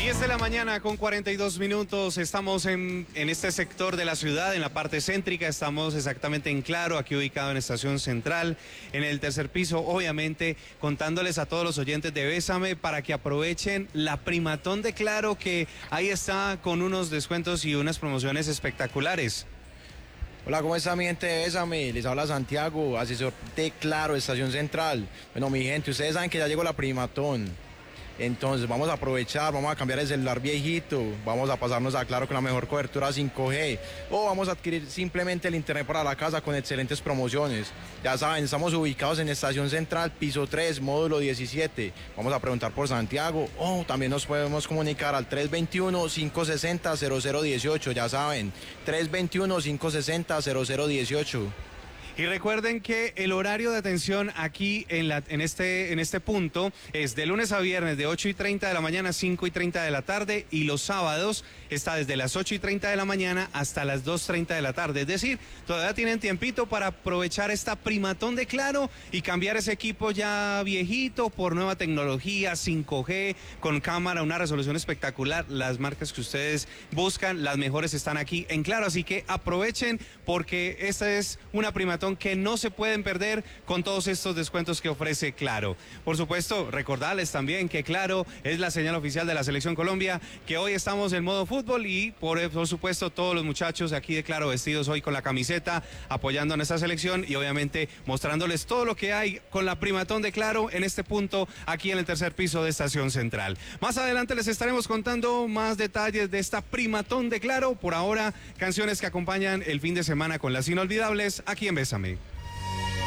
10 de la mañana con 42 minutos, estamos en este sector de la ciudad, en la parte céntrica, estamos exactamente en Claro, aquí ubicado en Estación Central, en el tercer piso, obviamente contándoles a todos los oyentes de Bésame para que aprovechen la primatón de Claro, que ahí está con unos descuentos y unas promociones espectaculares. Hola, ¿cómo está mi gente de Bésame? Les habla Santiago, asesor de Claro, Estación Central. Bueno, mi gente, ustedes saben que ya llegó la primatón. Entonces vamos a aprovechar, vamos a cambiar el celular viejito, vamos a pasarnos a Claro con la mejor cobertura 5G o vamos a adquirir simplemente el internet para la casa con excelentes promociones. Ya saben, estamos ubicados en Estación Central, piso 3, módulo 17. Vamos a preguntar por Santiago o también nos podemos comunicar al 321-560-0018. Ya saben, 321-560-0018. Y recuerden que el horario de atención aquí en este punto es de lunes a viernes de 8:30 de la mañana a 5:30 de la tarde, y los sábados está desde las 8:30 de la mañana hasta las 2:30 de la tarde. Es decir, todavía tienen tiempito para aprovechar esta primatón de Claro y cambiar ese equipo ya viejito por nueva tecnología, 5G, con cámara, una resolución espectacular. Las marcas que ustedes buscan, las mejores están aquí en Claro, así que aprovechen porque esta es una primatón que no se pueden perder con todos estos descuentos que ofrece Claro. Por supuesto, recordarles también que Claro es la señal oficial de la Selección Colombia, que hoy estamos en modo fútbol y por supuesto todos los muchachos aquí de Claro vestidos hoy con la camiseta, apoyando a nuestra selección y obviamente mostrándoles todo lo que hay con la primatón de Claro en este punto aquí en el tercer piso de Estación Central. Más adelante les estaremos contando más detalles de esta primatón de Claro. Por ahora, canciones que acompañan el fin de semana con las inolvidables aquí en Bésame.